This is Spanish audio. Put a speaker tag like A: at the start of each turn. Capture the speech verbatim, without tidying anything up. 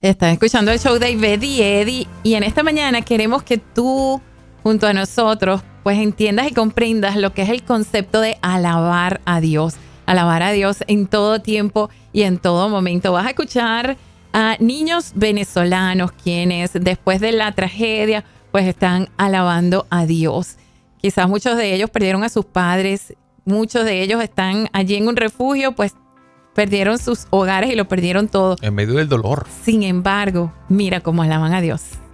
A: Estás escuchando el show de Ivette y Eddie y en esta mañana queremos que tú, junto a nosotros, pues entiendas y comprendas lo que es el concepto de alabar a Dios. Alabar a Dios en todo tiempo y en todo momento. Vas a escuchar a niños venezolanos quienes después de la tragedia pues están alabando a Dios. Quizás muchos de ellos perdieron a sus padres, muchos de ellos están allí en un refugio, pues perdieron sus hogares y lo perdieron todo.
B: En medio del dolor.
A: Sin embargo, mira cómo alaban a Dios.